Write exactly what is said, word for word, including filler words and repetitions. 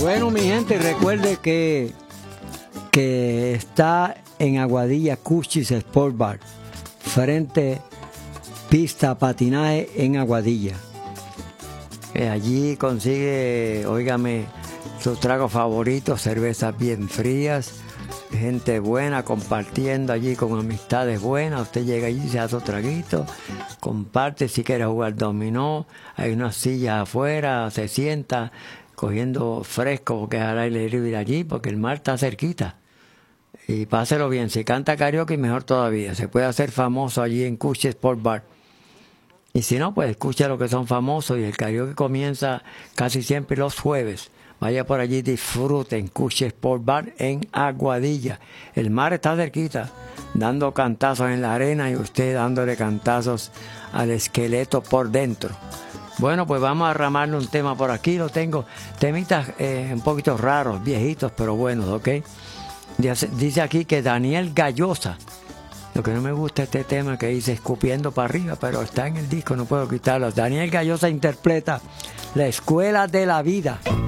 Bueno, mi gente, recuerde que, que está en Aguadilla Cushis Sport Bar, frente pista patinaje en Aguadilla. Eh, allí consigue, óigame, sus tragos favoritos, cervezas bien frías, gente buena compartiendo allí con amistades buenas. Usted llega allí, se hace un traguito, comparte. Si quiere jugar dominó, hay unas sillas afuera, se sienta cogiendo fresco porque es al aire libre allí, porque el mar está cerquita. Y páselo bien. Si canta karaoke, mejor todavía. Se puede hacer famoso allí en Cushis Sport Bar. Y si no, pues escucha lo que son famosos. Y el karaoke comienza casi siempre los jueves. Vaya por allí, disfruten Cushis Sport Bar en Aguadilla. El mar está cerquita, dando cantazos en la arena y usted dándole cantazos al esqueleto por dentro. Bueno, pues vamos a ramarle un tema por aquí. Lo tengo, temitas eh, un poquito raros, viejitos, pero buenos, ¿ok? Dice, dice aquí que Daniel Gallosa. Lo que no me gusta este tema que dice escupiendo para arriba, pero está en el disco, no puedo quitarlo. Daniel Gallosa interpreta La Escuela de la Vida.